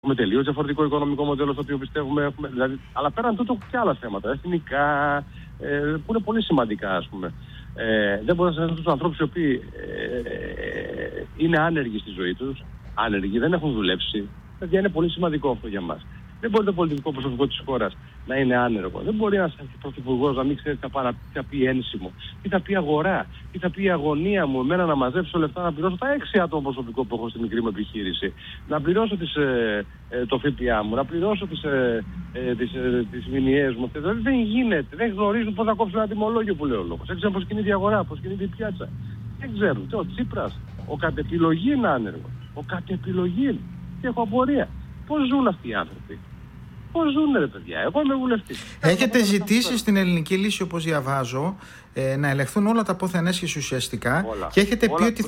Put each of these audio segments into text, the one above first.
Έχουμε τελείως διαφορετικό οικονομικό μοντέλο στο οποίο πιστεύουμε. Δηλαδή, αλλά πέραν τούτου και άλλα θέματα, εθνικά, που είναι πολύ σημαντικά, ας πούμε. Δεν μπορεί να τους ανθρώπους οι οποίοι είναι άνεργοι στη ζωή τους, άνεργοι, δεν έχουν δουλέψει. Δηλαδή, είναι πολύ σημαντικό αυτό για μας. Δεν μπορεί το πολιτικό προσωπικό της χώρας να είναι άνεργο. Δεν μπορεί ένας πρωθυπουργός να μην ξέρει τι θα πει ένσημο, τι θα πει αγορά, τι θα πει η αγωνία μου, εμένα να μαζέψω λεφτά να πληρώσω τα 6 άτομα προσωπικό που έχω στη μικρή μου επιχείρηση, να πληρώσω το ΦΠΑ μου, να πληρώσω τις μηνιαίες μου. Δηλαδή δεν γίνεται, δεν γνωρίζουν πώς να κόψουν ένα τιμολόγιο που λέει ο λόγος. Δεν ξέρουν πώς κινείται η αγορά, πώς κινείται η πιάτσα. Δεν ξέρουν. Ο Τσίπρας, ο κατ' επιλογή είναι άνεργος. Ο κατ' επιλογή. Και έχω απορία. Πώς ζουν αυτοί οι άνθρωποι? Πώς ζουν, ρε παιδιά? Εγώ είμαι βουλευτής. Έχετε ζητήσει στην ελληνική λύση, όπως διαβάζω, να ελεγχθούν όλα τα πόθεν έσχεση ουσιαστικά και έχετε πει ότι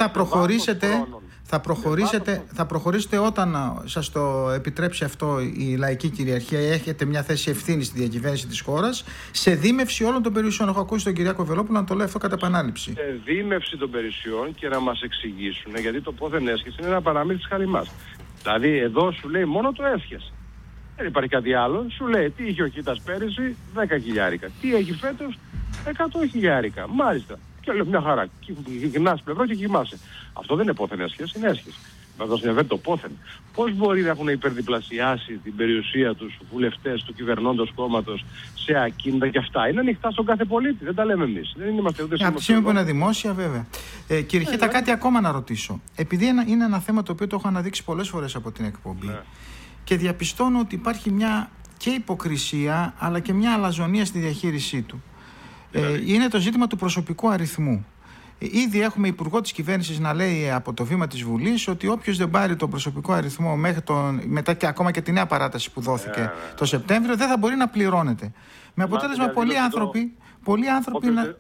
θα προχωρήσετε όταν σας το επιτρέψει αυτό η λαϊκή κυριαρχία. Έχετε μια θέση ευθύνη στη διακυβέρνηση της χώρας σε δίμευση όλων των περιουσιών. Έχω ακούσει τον Κυριάκο Βελόπουλο να το λέει αυτό κατά επανάληψη. Σε δίμευση των περιουσιών και να μας εξηγήσουν, γιατί το πόθεν έσχεση είναι ένα παραμύθι της χαριμάς. Δηλαδή εδώ σου λέει μόνο το έσχεση. Δεν υπάρχει κάτι άλλο. Σου λέει τι είχε ο Κίτας πέρυσι, 10.000. Τι έχει φέτος, 100.000. Μάλιστα. Και λέω μια χαρά. Γυρνάς πλευρό και κοιμάσαι. Αυτό δεν είναι πόθεν έσχεση, είναι έσχεση. Βέβαια συνεβαίνει το πόθεν. Πώς μπορεί να έχουν υπερδιπλασιάσει την περιουσία τους βουλευτές του κυβερνώντος κόμματος σε ακίνητα και αυτά? Είναι ανοιχτά στον κάθε πολίτη. Δεν τα λέμε εμείς. Δεν είμαστε ούτε από τη στιγμή που είναι δημόσια, βέβαια. Κύριε Χίτα, κάτι ακόμα να ρωτήσω. Επειδή είναι ένα θέμα το οποίο το έχω αναδείξει πολλές φορές από την εκπομπή και διαπιστώνω ότι υπάρχει μια και υποκρισία αλλά και μια αλαζονία στη διαχείρισή του. Είναι το ζήτημα του προσωπικού αριθμού. Ήδη έχουμε υπουργό της κυβέρνησης να λέει από το βήμα της Βουλής ότι όποιος δεν πάρει τον προσωπικό αριθμό μετά και ακόμα και τη νέα παράταση που δόθηκε το Σεπτέμβριο δεν θα μπορεί να πληρώνεται. Με αποτέλεσμα πολλοί άνθρωποι να...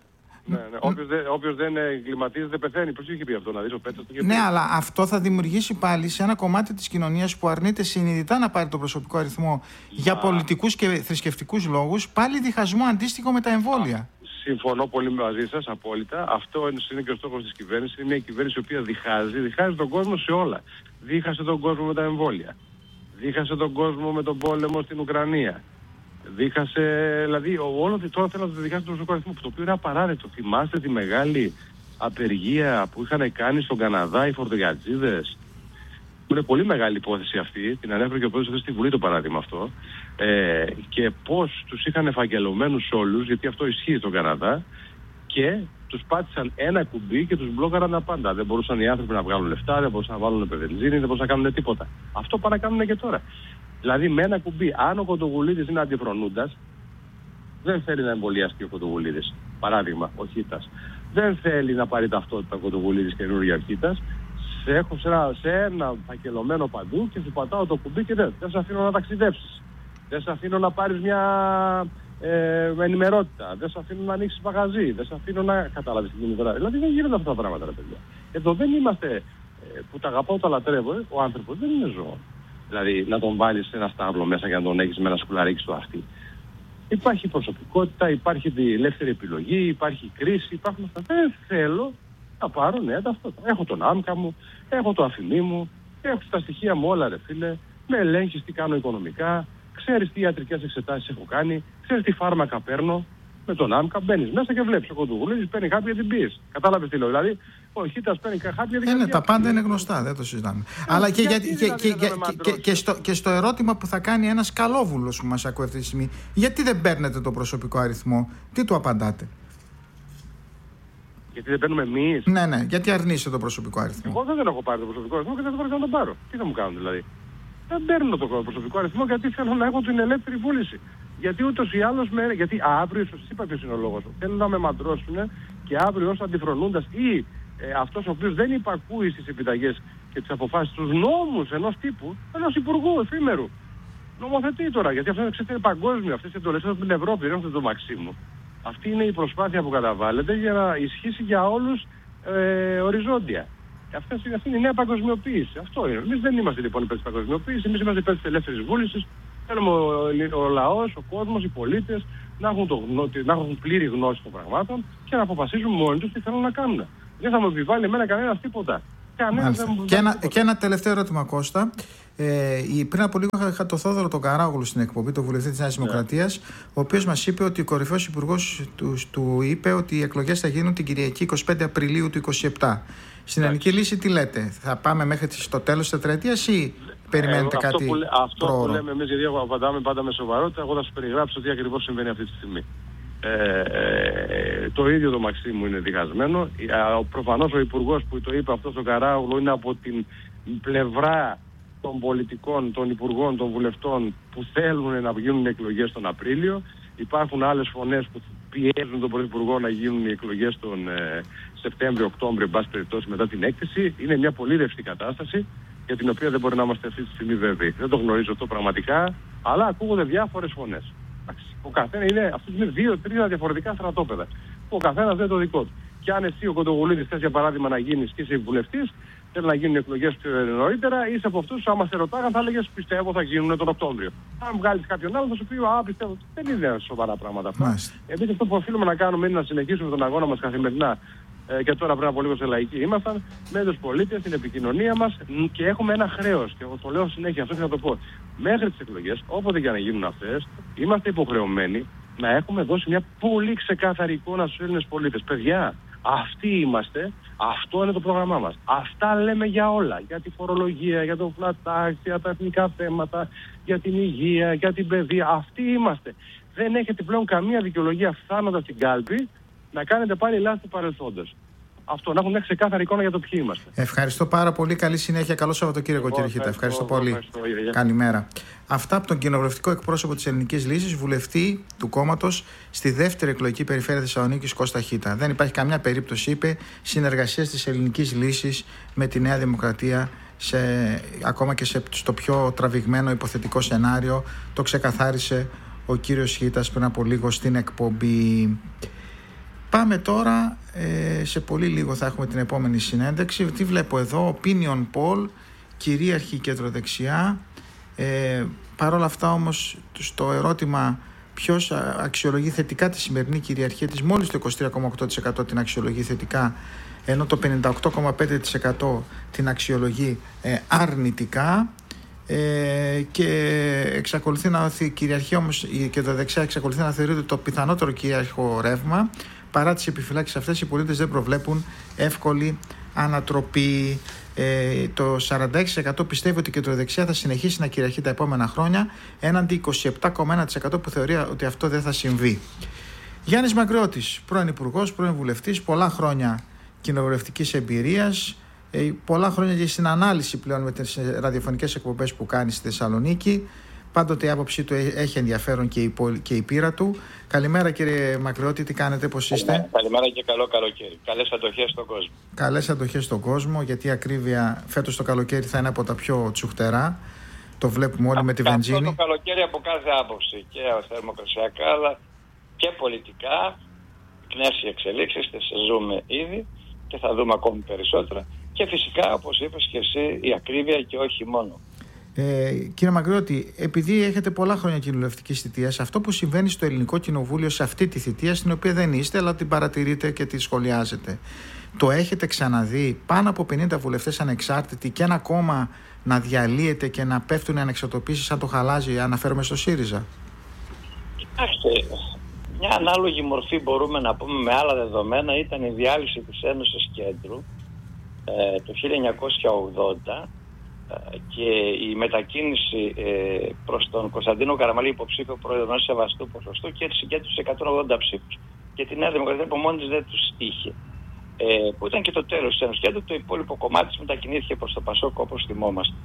Όποιος δεν εγκληματίζεται πεθαίνει. Πώς είχε πει αυτό, να δεις ο Πέτσας? Ναι, αλλά αυτό θα δημιουργήσει πάλι σε ένα κομμάτι της κοινωνίας που αρνείται συνειδητά να πάρει τον προσωπικό αριθμό για πολιτικούς και θρησκευτικούς λόγους, πάλι διχασμό αντίστοιχο με τα εμβόλια. Συμφωνώ πολύ μαζί σας, απόλυτα. Αυτό είναι και ο στόχος της κυβέρνησης. Είναι μια κυβέρνηση η οποία διχάζει τον κόσμο σε όλα. Δίχασε τον κόσμο με τα εμβόλια. Δίχασε τον κόσμο με τον πόλεμο στην Ουκρανία. Δίχασε, δηλαδή, όλο τώρα θέλω να το διχάσει τον προσωπικό αριθμό, το οποίο είναι απαράδεκτο. Θυμάστε τη μεγάλη απεργία που είχαν κάνει στον Καναδά οι φορτηγατζίδες? Είναι πολύ μεγάλη υπόθεση αυτή. Την ανέφερε και ο πρόεδρος στη Βουλή το παράδειγμα αυτό. Και πώς τους είχαν εφαγγελωμένους όλους, γιατί αυτό ισχύει στον Καναδά, και τους πάτησαν ένα κουμπί και τους μπλόκαραν τα πάντα. Δεν μπορούσαν οι άνθρωποι να βγάλουν λεφτά, δεν μπορούσαν να βάλουν πεδελζίνη, δεν μπορούσαν να κάνουν τίποτα. Αυτό πάνε να κάνουν και τώρα. Δηλαδή με ένα κουμπί, αν ο Κοντογουλίδης είναι αντιφρονούντας, δεν θέλει να εμβολιαστεί ο Κοντογουλίδης. Παράδειγμα, ο Χίτας. Δεν θέλει να πάρει ταυτότητα ο Κοντογουλίδης καινούργια Χίτας. Σε έχω σε ένα φακελωμένο παντού και σου πατάω το κουμπί και δεν σε αφήνω να ταξιδέψεις. Δεν σε αφήνω να πάρεις μια ενημερότητα. Δεν σε αφήνω να ανοίξεις μαγαζί. Δεν σε αφήνω να καταλάβεις τι γίνεται. Δηλαδή δεν γίνονται αυτά τα πράγματα, ρε παιδιά. Εδώ δεν είμαστε που τα αγαπάω, τα λατρεύω. Ο άνθρωπος δεν είναι ζώο. Δηλαδή να τον βάλεις σε ένα στάβλο μέσα και να τον έχεις με ένα σκουλαρίκι στο αυτί. Υπάρχει προσωπικότητα, υπάρχει η ελεύθερη επιλογή, υπάρχει κρίση, υπάρχουν αυτά. Δεν θέλω να πάρω νέα ταυτότητα. Έχω τον άμκα μου, έχω το αφημί μου, έχω τα στοιχεία μου όλα, ρε φίλε. Με ελέγχεις τι κάνω οικονομικά, ξέρεις τι ιατρικές εξετάσεις έχω κάνει, ξέρεις τι φάρμακα παίρνω. Με τον άμκα μπαίνεις μέσα και βλέπεις ο Κοντογουλίδης παίρνει χάπια την πίεση. Κατάλαβες τι λέω? Δηλαδή ο Χίτας παίρνει χάπια την πίεση. Τα πάντα είναι γνωστά, δεν το συζητάμε. Αλλά και στο ερώτημα που θα κάνει ένας καλόβουλος που μας ακούει αυτή τη στιγμή, γιατί δεν παίρνετε το προσωπικό αριθμό, τι του απαντάτε? Γιατί δεν παίρνουμε εμείς? Ναι, γιατί αρνείσαι το προσωπικό αριθμό? Εγώ δεν έχω πάρει το προσωπικό αριθμό και δεν θα το πάρω να τον πάρω. Τι θα μου κάνουν δηλαδή? Δεν παίρνω το προσωπικό αριθμό γιατί θέλω να έχω την ελεύθερη βούληση. Γιατί ούτως ή άλλως γιατί αύριο, σας είπα ποιος είναι ο λόγος, θέλουν να με μαντρώσουν και αύριο ως αντιφρονούντας ή αυτός ο οποίος δεν υπακούει στις επιταγές και τις αποφάσεις, τους νόμους ενός τύπου, ενός υπουργού εφήμερου. Νομοθετεί τώρα, γιατί αυτό είναι παγκόσμιο, αυτές οι εντολές από την Ευρώπη, δεν είναι το Μαξίμου. Αυτή είναι η προσπάθεια που καταβάλλεται για να ισχύσει για όλους οριζόντια. Αυτή είναι η νέα παγκοσμιοποίηση. Αυτό είναι. Εμείς δεν είμαστε λοιπόν υπέρ της παγκοσμιοποίησης, εμείς είμαστε υπέρ της ελεύθερης βούλησης. Θέλουμε ο λαός, ο κόσμος, οι πολίτες να έχουν πλήρη γνώση των πραγμάτων και να αποφασίζουν μόνοι τους τι θέλουν να κάνουν. Δεν θα μου επιβάλλει εμένα κανένας τίποτα. Και ένα τελευταίο ερώτημα, Κώστα. Πριν από λίγο είχα το Θόδωρο τον Καράγουλο στην εκπομπή, τον βουλευτή της Νέας Δημοκρατίας, ο οποίος μας είπε ότι ο κορυφαίος υπουργός του είπε ότι οι εκλογές θα γίνουν την Κυριακή 25 Απριλίου του 2027. Στην ελληνική λύση τι λέτε, θα πάμε μέχρι το τέλος της τετραετίας ή περιμένετε κάτι αυτό που λέμε εμείς, γιατί απαντάμε πάντα με σοβαρότητα, εγώ θα σου περιγράψω τι ακριβώς συμβαίνει αυτή τη στιγμή. Το ίδιο το Μαξίμου είναι διχασμένο. Προφανώς ο υπουργός που το είπε αυτό στο Καράγουλο είναι από την πλευρά των πολιτικών, των υπουργών, των βουλευτών που θέλουν να γίνουν εκλογές τον Απρίλιο. Υπάρχουν άλλες φωνές που πιέζουν τον Πρωθυπουργό να γίνουν οι εκλογές τον Σεπτέμβριο-Οκτώβριο, εν πάση περιπτώσει, μετά την έκθεση. Είναι μια πολύ ρευστή κατάσταση, για την οποία δεν μπορεί να είμαστε αυτή τη στιγμή βέβαιοι. Δεν το γνωρίζω αυτό πραγματικά, αλλά ακούγονται διάφορες φωνές. Ο καθένα είναι, αυτή τη στιγμή, 2-3 διαφορετικά στρατόπεδα. Ο καθένας δεν το δικό του. Και αν εσύ ο Κοντογουλίδης θες για παράδειγμα να γίνεις και είσαι βουλευτής, θέλει να γίνουν εκλογές πιο νωρίτερα, είσαι από αυτούς, άμα σε ρωτάγαν, θα έλεγες πιστεύω θα γίνουν τον Οκτώβριο. Αν βγάλεις κάποιον άλλο, θα σου πει πιστεύω. Δεν είναι σοβαρά πράγματα αυτά. Εμείς αυτό που οφείλουμε να κάνουμε είναι να συνεχίσουμε τον αγώνα μας καθημερινά. Και τώρα πριν από λίγο σε λαϊκή ήμασταν με τους πολίτες, την επικοινωνία μας και έχουμε ένα χρέος. Και εγώ το λέω συνέχεια, αυτό και να το πω. Μέχρι τις εκλογές, όποτε και να γίνουν αυτές, είμαστε υποχρεωμένοι να έχουμε δώσει μια πολύ ξεκάθαρη εικόνα στους Έλληνες πολίτες. Παιδιά, αυτοί είμαστε, αυτό είναι το πρόγραμμά μας. Αυτά λέμε για όλα. Για τη φορολογία, για το flat tax, για τα εθνικά θέματα, για την υγεία, για την παιδεία. Αυτοί είμαστε. Δεν έχετε πλέον καμία δικαιολογία φτάνοντας στην κάλπη να κάνετε πάλι λάθη του παρελθόντος. Αυτό, να έχουμε μια ξεκάθαρη εικόνα για το ποιοι είμαστε. Ευχαριστώ πάρα πολύ. Καλή συνέχεια. Καλό Σαββατοκύριακο, κύριε Χίτα. Ευχαριστώ πολύ. Καλημέρα. Αυτά από τον κοινοβουλευτικό εκπρόσωπο της Ελληνικής Λύσης, βουλευτή του κόμματος στη δεύτερη εκλογική περιφέρεια Θεσσαλονίκης, Κώστα Χίτα. Δεν υπάρχει καμιά περίπτωση, είπε, συνεργασίας της Ελληνικής Λύσης με τη Νέα Δημοκρατία, ακόμα και στο πιο τραβηγμένο υποθετικό σενάριο. Το ξεκαθάρισε ο κύριος Χίτας πριν από λίγο στην εκπομπή. Πάμε τώρα, σε πολύ λίγο θα έχουμε την επόμενη συνέντευξη. Τι βλέπω εδώ, opinion poll, κυρίαρχη κεντροδεξιά. Παρ' όλα αυτά όμως, στο ερώτημα ποιος αξιολογεί θετικά τη σημερινή κυριαρχία της, μόλις το 23,8% την αξιολογεί θετικά, ενώ το 58,5% την αξιολογεί αρνητικά. Και εξακολουθεί να η κυριαρχία όμως, η κεντροδεξιά εξακολουθεί να θεωρείται το πιθανότερο κυρίαρχο ρεύμα. Παρά τις επιφυλάξεις αυτές, οι πολίτες δεν προβλέπουν εύκολη ανατροπή. Το 46% πιστεύει ότι η κεντροδεξιά θα συνεχίσει να κυριαρχεί τα επόμενα χρόνια, έναντι 27,1% που θεωρεί ότι αυτό δεν θα συμβεί. Γιάννης Μακριώτης, πρώην υπουργός, πρώην βουλευτής, πολλά χρόνια κοινοβουλευτικής εμπειρίας, πολλά χρόνια και στην ανάλυση πλέον με τις ραδιοφωνικές εκπομπές που κάνει στη Θεσσαλονίκη. Πάντοτε η άποψή του έχει ενδιαφέρον και η πείρα του. Καλημέρα, κύριε Μακριώτη, τι κάνετε, πώς είστε? Καλημέρα και καλό καλοκαίρι. Καλές αντοχές στον κόσμο. Καλές αντοχές στον κόσμο, γιατί η ακρίβεια φέτος το καλοκαίρι θα είναι από τα πιο τσουχτερά. Το βλέπουμε όλοι με τη βενζίνη. Αυτό το καλοκαίρι από κάθε άποψη, και θερμοκρασιακά αλλά και πολιτικά. Νέες οι εξελίξεις, τις ζούμε ήδη και θα δούμε ακόμη περισσότερα. Και φυσικά, όπως είπες και εσύ, η ακρίβεια και όχι μόνο. Κύριε Μακριώτη, επειδή έχετε πολλά χρόνια κοινοβουλευτικής θητείας, αυτό που συμβαίνει στο Ελληνικό Κοινοβούλιο σε αυτή τη θητεία, στην οποία δεν είστε, αλλά την παρατηρείτε και τη σχολιάζετε, το έχετε ξαναδεί πάνω από 50 βουλευτές ανεξάρτητοι και ένα κόμμα να διαλύεται και να πέφτουν οι ανεξαρτοποιήσεις σαν το χαλάζι, αναφέρομαι στο ΣΥΡΙΖΑ? Κοιτάξτε, μια ανάλογη μορφή μπορούμε να πούμε με άλλα δεδομένα ήταν η διάλυση της Ένωσης Κέντρου το 1980 και η μετακίνηση προς τον Κωνσταντίνο Καραμανλή, υποψήφιο πρόεδρο ενός σεβαστού ποσοστού, και έτσι συγκέντρωσε 180 ψήφους. Και τη Νέα Δημοκρατία από μόνη της δεν τους είχε. Που ήταν και το τέλος της Ένωσης Κέντρου, το υπόλοιπο κομμάτι της μετακινήθηκε προς το Πασόκ, όπως θυμόμαστε.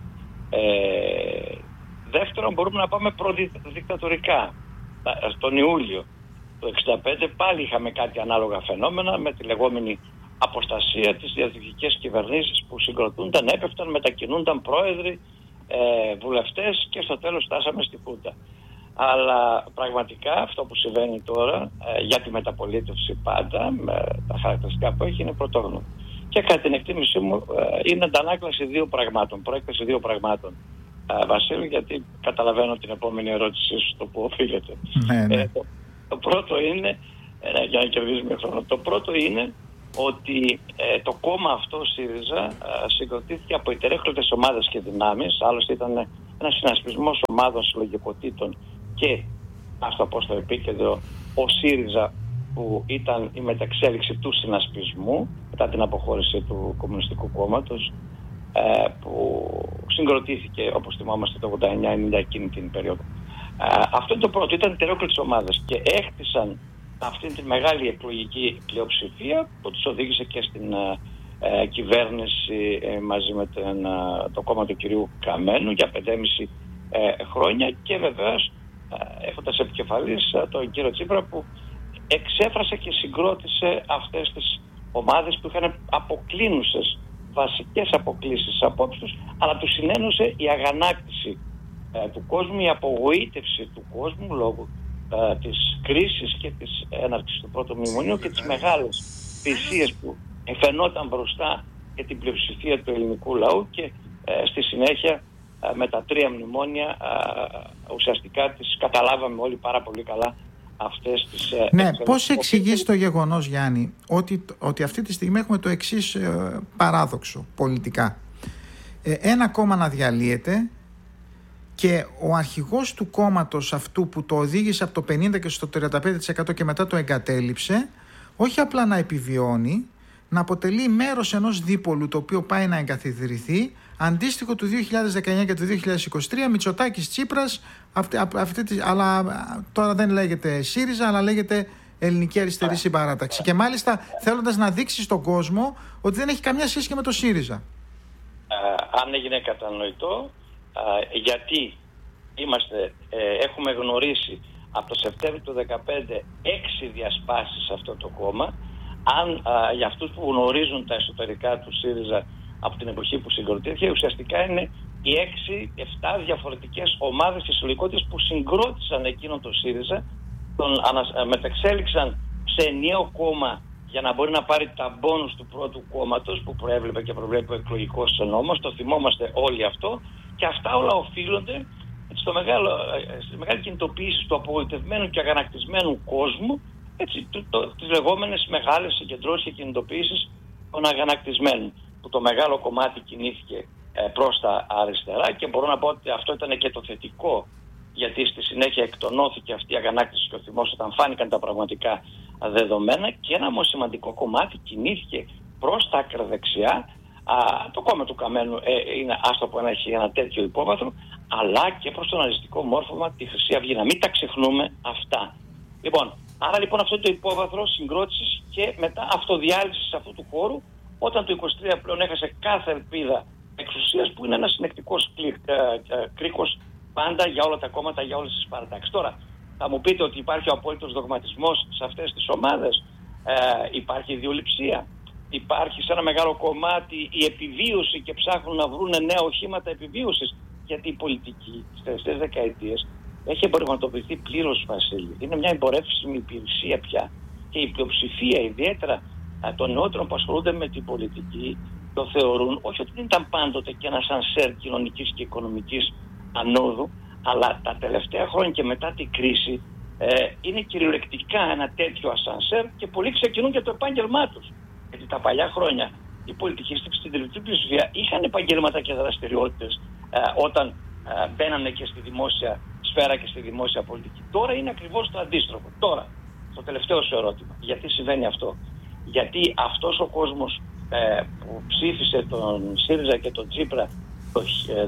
Δεύτερον, μπορούμε να πάμε προδικτατορικά. Τον Ιούλιο του 1965 πάλι είχαμε κάτι ανάλογα φαινόμενα με τη λεγόμενη αποστασία, τις διαδοχικές κυβερνήσεις που συγκροτούνταν, έπεφταν, μετακινούνταν πρόεδροι, βουλευτές και στο τέλος φτάσαμε στη Χούντα. Αλλά πραγματικά αυτό που συμβαίνει τώρα για τη μεταπολίτευση πάντα με τα χαρακτηριστικά που έχει είναι πρωτόγνωρο. Και κατά την εκτίμησή μου είναι αντανάκλαση δύο πραγμάτων, προέκταση δύο πραγμάτων. Βασίλη, γιατί καταλαβαίνω την επόμενη ερώτησή σου, το που οφείλεται. Ναι. Το πρώτο είναι, για να κερδίσουμε χρόνο, το πρώτο είναι ότι το κόμμα αυτό, ΣΥΡΙΖΑ, συγκροτήθηκε από ιτερέχρωτες ομάδες και δυνάμεις. Άλλωστε ήταν ένας συνασπισμός ομάδων, συλλογικοτήτων και, ας το πω στο επίκεντρο, ο ΣΥΡΙΖΑ, που ήταν η μεταξέλιξη του συνασπισμού μετά την αποχώρηση του Κομμουνιστικού Κόμματος, που συγκροτήθηκε, όπως θυμάμαστε, το 89-90, εκείνη την περίοδο. Αυτό είναι το πρώτο, ήταν ιτερόκλητες ομάδες και έχτισαν αυτή τη μεγάλη εκλογική πλειοψηφία που τους οδήγησε και στην κυβέρνηση μαζί με το κόμμα του κυρίου Καμένου για 5,5 χρόνια, και βεβαίως έχοντας επικεφαλής τον κύριο Τσίπρα, που εξέφρασε και συγκρότησε αυτές τις ομάδες που είχαν αποκλίνουσες, βασικές αποκλίσεις απόψεις τους, αλλά τους συνένωσε η αγανάκτηση του κόσμου, η απογοήτευση του κόσμου λόγω της κρίσης και της έναρξης του πρώτου μνημονίου και τις μεγάλες θυσίες που φαινόταν μπροστά και την πλειοψηφία του ελληνικού λαού, και στη συνέχεια με τα 3 μνημόνια ουσιαστικά τις καταλάβαμε όλοι πάρα πολύ καλά αυτές τις... Ναι, πώς εξηγείς το γεγονός, Γιάννη, ότι αυτή τη στιγμή έχουμε το εξής παράδοξο πολιτικά. Ένα κόμμα να διαλύεται και ο αρχηγός του κόμματος αυτού που το οδήγησε από το 50% και στο 35% και μετά το εγκατέλειψε, όχι απλά να επιβιώνει, να αποτελεί μέρος ενός δίπολου το οποίο πάει να εγκαθιδρυθεί, αντίστοιχο του 2019 και του 2023, Μητσοτάκης, Τσίπρας, αλλά τώρα δεν λέγεται ΣΥΡΙΖΑ, αλλά λέγεται Ελληνική Αριστερή Συμπαράταξη. Και μάλιστα θέλοντας να δείξει στον κόσμο ότι δεν έχει καμιά σχέση και με το ΣΥΡΙΖΑ. Αν έγινε κατανοητό, γιατί έχουμε γνωρίσει από το Σεπτέμβριο του 2015 6 διασπάσεις σε αυτό το κόμμα. Για αυτούς που γνωρίζουν τα εσωτερικά του ΣΥΡΙΖΑ από την εποχή που συγκροτήθηκε, ουσιαστικά είναι οι 6-7 διαφορετικές ομάδες και συλλογικότητες που συγκρότησαν εκείνον το ΣΥΡΙΖΑ, τον μεταξέλιξαν σε ενιαίο κόμμα για να μπορεί να πάρει τα μπόνους του πρώτου κόμματος που προέβλεπε και προβλέπει ο εκλογικός νόμος. Το θυμόμαστε όλοι αυτό, και αυτά όλα οφείλονται στη μεγάλη κινητοποίηση του απογοητευμένου και αγανακτισμένου κόσμου, τις λεγόμενες μεγάλες συγκεντρώσεις και κινητοποίησεις των αγανακτισμένων, που το μεγάλο κομμάτι κινήθηκε προς τα αριστερά, και μπορώ να πω ότι αυτό ήταν και το θετικό, γιατί στη συνέχεια εκτονώθηκε αυτή η αγανάκτηση και ο θυμός όταν φάνηκαν τα πραγματικά δεδομένα, και ένα όμως σημαντικό κομμάτι κινήθηκε προς τα ακροδεξιά. Το κόμμα του Καμένου είναι, ας το πω, να έχει ένα τέτοιο υπόβαθρο, αλλά και προς το ναζιστικό μόρφωμα, τη Χρυσή Αυγή. Να μην τα ξεχνούμε αυτά. Άρα λοιπόν αυτό το υπόβαθρο συγκρότησης και μετά αυτοδιάλυσης αυτού του χώρου, όταν το 23 πλέον έχασε κάθε ελπίδα εξουσίας, που είναι ένας συνεκτικός κρίκος πάντα για όλα τα κόμματα, για όλες τις παρατάξεις. Τώρα, θα μου πείτε ότι υπάρχει ο απόλυτος δογματισμός σε αυτές τις ομάδες, υπάρχει ιδιοληψία, υπάρχει σε ένα μεγάλο κομμάτι η επιβίωση και ψάχνουν να βρουν νέα οχήματα επιβίωσης, γιατί η πολιτική στις τελευταίες δεκαετίες έχει εμπορευματοποιηθεί πλήρως, Βασίλη. Είναι μια εμπορεύσιμη υπηρεσία πια, και η πλειοψηφία, ιδιαίτερα των νεότερων που ασχολούνται με την πολιτική, το θεωρούν όχι ότι δεν ήταν πάντοτε και ένα σανσέρ κοινωνικής και οικονομικής ανόδου, αλλά τα τελευταία χρόνια και μετά την κρίση είναι κυριολεκτικά ένα τέτοιο ασανσέρ, και πολλοί ξεκινούν και το επάγγελμά τους. Γιατί τα παλιά χρόνια οι πολιτικοί στην συντηρητική πλειοψηφία είχαν επαγγέλματα και δραστηριότητες όταν μπαίνανε και στη δημόσια σφαίρα και στη δημόσια πολιτική. Τώρα είναι ακριβώς το αντίστροφο. Τώρα, το τελευταίο σου ερώτημα, γιατί συμβαίνει αυτό? Γιατί αυτός ο κόσμος που ψήφισε τον ΣΥΡΙΖΑ και τον Τσίπρα το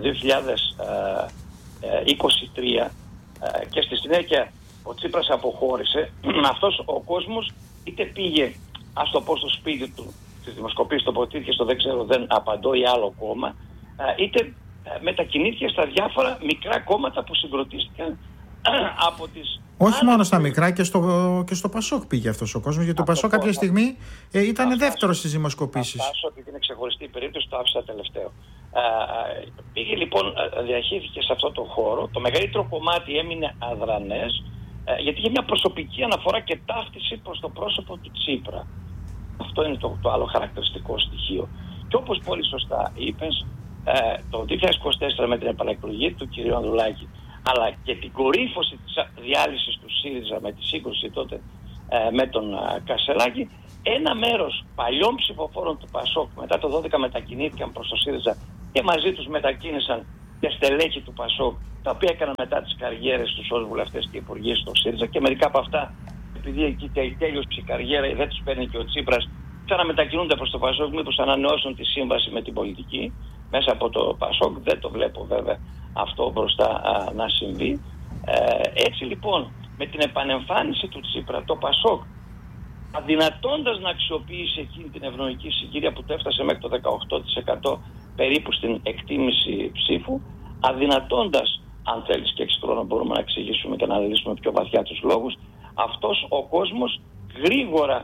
2023 και στη συνέχεια ο Τσίπρας αποχώρησε, αυτός ο κόσμος είτε πήγε, ας το πω, στο σπίτι του, στις δημοσκοπήσεις τοποθετήθηκε στο δεν ξέρω, δεν απαντώ ή άλλο κόμμα, είτε μετακινήθηκε στα διάφορα μικρά κόμματα που συγκροτήθηκαν από τις... Όχι μόνο στα μικρά, και στο Πασόκ πήγε αυτός ο κόσμος, γιατί το Πασόκ κάποια στιγμή ήταν δεύτερος στις δημοσκοπήσεις. Το Πασόκ, επειδή είναι ξεχωριστή η περίπτωση, το άφησα τελευταίο. Πήγε λοιπόν, διαχείριθηκε σε αυτό το χώρο, το μεγαλύτερο κομμάτι έμεινε αδρανές, γιατί είχε μια προσωπική αναφορά και ταύτιση προς το πρόσωπο του Τσίπρα. Αυτό είναι το άλλο χαρακτηριστικό στοιχείο. Και όπως πολύ σωστά είπες, το 2024 με την επανεκλογή του κ. Ανδρουλάκη, αλλά και την κορύφωση της διάλυσης του ΣΥΡΙΖΑ με τη σύγκρουση τότε με τον Κασσελάκη, ένα μέρος παλιών ψηφοφόρων του ΠΑΣΟΚ μετά το 12 μετακινήθηκαν προς το ΣΥΡΙΖΑ και μαζί τους μετακίνησαν και στελέχη του ΠΑΣΟΚ, τα οποία έκαναν μετά τις καριέρες τους ως βουλευτές και υπουργοί στο ΣΥΡΙΖΑ, και μερικά από αυτά, επειδή εκεί τέλειωσε η καριέρα, δεν τους παίρνει και ο Τσίπρας, ξαναμετακινούνται προς το ΠΑΣΟΚ, μήπως ανανεώσουν τη σύμβαση με την πολιτική μέσα από το ΠΑΣΟΚ. Δεν το βλέπω βέβαια αυτό μπροστά να συμβεί. Έτσι λοιπόν, με την επανεμφάνιση του Τσίπρα, το ΠΑΣΟΚ, αδυνατώντας να αξιοποιήσει εκείνη την ευνοϊκή συγκυρία που το έφτασε μέχρι το 18% περίπου στην εκτίμηση ψήφου, αδυνατώντας, αν θέλεις και έχεις χρόνο μπορούμε να εξηγήσουμε και να αναλύσουμε πιο βαθιά τους λόγους, αυτός ο κόσμος γρήγορα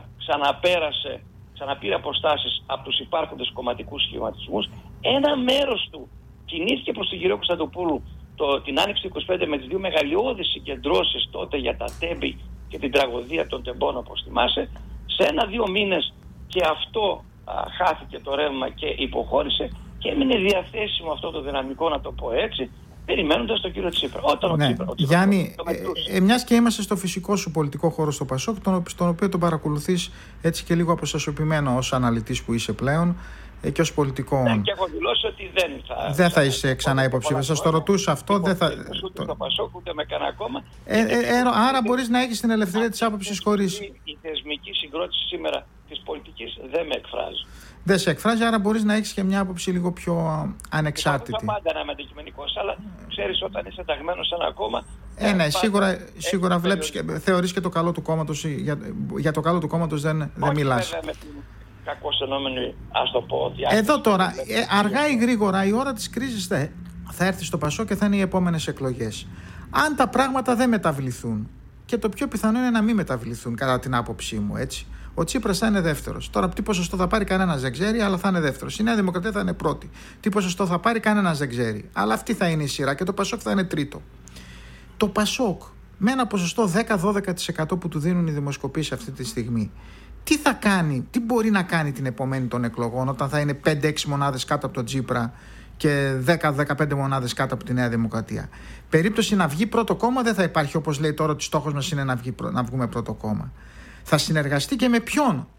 ξαναπήρε αποστάσεις από τους υπάρχοντες κομματικούς σχηματισμούς. Ένα μέρος του κινήθηκε προς τον κύριο Κωνσταντοπούλου την Άνοιξη του 25 με τις δύο μεγαλειώδεις συγκεντρώσεις τότε για τα τέμπη και την τραγωδία των τεμπών, όπως θυμάσαι. Σε 1-2 μήνες και αυτό χάθηκε το ρεύμα και υποχώρησε και έμεινε διαθέσιμο αυτό το δυναμικό, να το πω έτσι, περιμένοντας τον κύριο Τσίπρα. Γιάννη, μιας και είμαστε στο φυσικό σου πολιτικό χώρο στο ΠΑΣΟΚ, τον οποίο τον παρακολουθείς έτσι και λίγο αποστασιοποιημένο ως αναλυτής που είσαι πλέον και ως πολιτικό. Ναι, και έχω δηλώσει ότι δεν θα είσαι ξανά υποψήφιος. Σας το ρωτούσα αυτό. Δεν θα ούτε στο ΠΑΣΟΚ ούτε με κανένα κόμμα. Άρα μπορείς να έχεις την ελευθερία της άποψης χωρίς. Η θεσμική συγκρότηση σήμερα της πολιτικής δεν με εκφράζει. Δεν σε εκφράζει, άρα μπορείς να έχεις και μια άποψη λίγο πιο ανεξάρτητη. Δεν θα πάντα να είμαι αντικειμενικός, αλλά ξέρεις, όταν είσαι ενταγμένος σε ένα κόμμα. Ναι, σίγουρα βλέπεις και θεωρείς και το καλό του κόμματος. Για το καλό του κόμματος δεν μιλάς. Βέβαια, με την κακώς εννοούμενη, ας το πω. Εδώ τώρα, αργά ή γρήγορα, η ώρα της κρίσης θα έρθει στο ΠΑΣΟΚ και θα είναι οι επόμενες εκλογές. Αν τα πράγματα δεν μεταβληθούν, και το πιο πιθανό είναι να μην μεταβληθούν, κατά την άποψή μου, έτσι. Ο Τσίπρας θα είναι δεύτερος. Τώρα, τι ποσοστό θα πάρει, κανένας δεν ξέρει, αλλά θα είναι δεύτερος. Η Νέα Δημοκρατία θα είναι πρώτη. Τι ποσοστό θα πάρει, κανένας δεν ξέρει. Αλλά αυτή θα είναι η σειρά και το ΠΑΣΟΚ θα είναι τρίτο. Το ΠΑΣΟΚ, με ένα ποσοστό 10-12% που του δίνουν οι δημοσκοπήσεις αυτή τη στιγμή, τι θα κάνει, τι μπορεί να κάνει την επομένη των εκλογών, όταν θα είναι 5-6 μονάδες κάτω από τον Τσίπρα και 10-15 μονάδες κάτω από τη Νέα Δημοκρατία. Περίπτωση να βγει πρώτο κόμμα δεν θα υπάρχει, όπως λέει τώρα ότι στόχος μας είναι να βγούμε πρώτο κόμμα. Θα συνεργαστεί και με ποιον,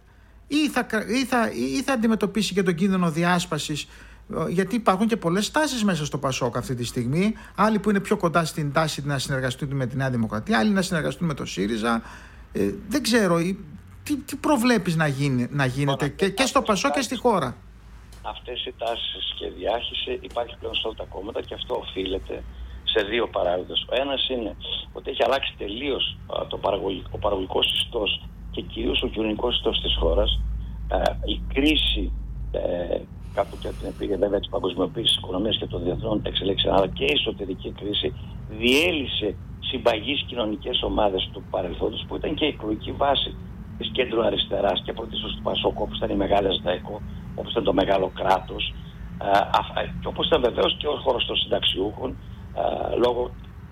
ή θα αντιμετωπίσει και τον κίνδυνο διάσπασης, γιατί υπάρχουν και πολλές τάσεις μέσα στο ΠΑΣΟΚ αυτή τη στιγμή. Άλλοι που είναι πιο κοντά στην τάση να συνεργαστούν με τη Νέα Δημοκρατία, άλλοι να συνεργαστούν με το ΣΥΡΙΖΑ. Δεν ξέρω, τι προβλέπεις να γίνεται και στο ΠΑΣΟΚ και στη χώρα. Αυτές οι τάσεις και διάχυση υπάρχει πλέον σε όλα τα κόμματα και αυτό οφείλεται σε δύο παράγοντες. Ο ένας είναι ότι έχει αλλάξει τελείως ο παραγωγικός ιστός και κυρίως ο κοινωνικός ιστός της χώρας. Η κρίση κάπου και την επίγεια βέβαια της παγκοσμιοποίησης της οικονομίας και των διεθνών εξελίξεων, αλλά και η εσωτερική κρίση διέλυσε συμπαγείς κοινωνικές ομάδες του παρελθόντος, που ήταν και η εκλογική βάση της κέντρου αριστεράς και πρωτίστως του ΠΑΣΟΚ, όπως ήταν οι μεγάλες ΔΑΕΚΟ, όπως ήταν το μεγάλο κράτος, και όπως ήταν βεβαίως και ο χώρος των συνταξιούχων, λόγω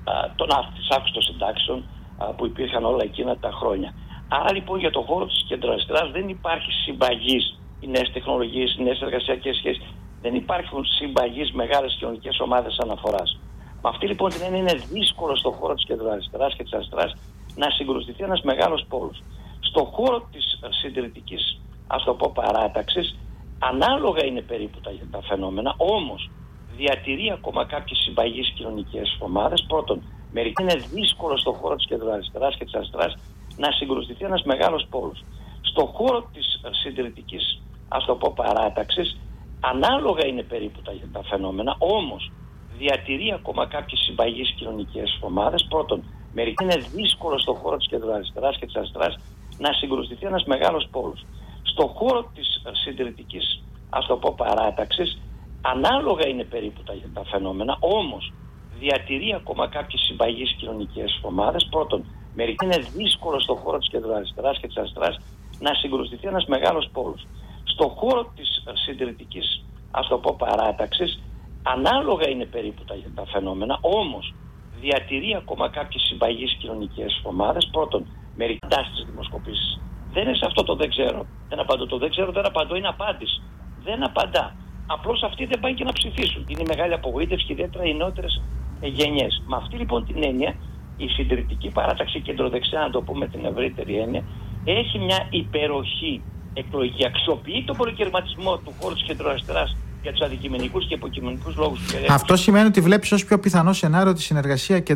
της αύξησης των συντάξεων που υπήρχαν όλα εκείνα τα χρόνια. Άρα λοιπόν για το χώρο της κεντροαριστεράς δεν υπάρχει συμπαγής, οι νέες τεχνολογίες, οι νέες εργασιακές σχέσεις, δεν υπάρχουν συμπαγείς μεγάλες κοινωνικές ομάδες αναφοράς. Με αυτή λοιπόν την έννοια είναι δύσκολο στον χώρο της κεντροαριστεράς και της αριστεράς να συγκρουστηθεί ένας μεγάλος πόλος. Στον χώρο της συντηρητικής, ας το πω, παράταξης, ανάλογα είναι περίπου τα φαινόμενα, όμως διατηρεί ακόμα κάποιες συμπαγείς κοινωνικές ομάδες. Πρώτον, μερικά είναι δύσκολο στον χώρο της κεντροαριστεράς και της αριστεράς να συγκρουστηθεί ένας μεγάλος πόλος. Στον χώρο της συντηρητικής, ας το πω, παράταξης, ανάλογα είναι περίπου τα φαινόμενα, όμως διατηρεί ακόμα κάποιες συμπαγείς κοινωνικές ομάδες. Πρώτον, μερικά είναι δύσκολο στον χώρο της κεντροαριστεράς και της αριστεράς να συγκρουστηθεί ένας μεγάλος πόλος. Στον χώρο της συντηρητικής, ας το πω, παράταξης, ανάλογα είναι περίπου τα φαινόμενα, όμως διατηρεί ακόμα κάποιες συμπαγείς κοινωνικές ομάδες. Πρώτον, μερικά είναι δύσκολο στον χώρο της κεντροαριστεράς και της αριστεράς να συγκρουστηθεί ένας μεγάλος πόλος. Στον χώρο της συντηρητικής, ας το πω, παράταξης, ανάλογα είναι περίπου τα φαινόμενα, όμως διατηρεί ακόμα κάποιες συμπαγείς κοινωνικές ομάδες. Πρώτον, μερικά τάσεις δημοσκοπήσεις. Δεν είναι σε αυτό το δεν ξέρω. Δεν απαντώ το δεν ξέρω, δεν απαντώ, είναι απάντηση. Δεν απαντά. Απλώς αυτοί δεν πάνε και να ψηφίσουν. Είναι η μεγάλη απογοήτευση και ιδιαίτερα οι νεότερες γενιές. Με αυτή λοιπόν την έννοια, η συντηρητική παράταξη κεντροδεξιά, να το πούμε την ευρύτερη έννοια, έχει μια υπεροχή εκλογική, αξιοποιεί τον πολυκερματισμό του χώρου της κεντροαριστεράς για τους αντικειμενικούς και υποκειμενικούς λόγους. Αυτό σημαίνει ότι βλέπεις ως πιο πιθανό σενάριο τη συνεργασία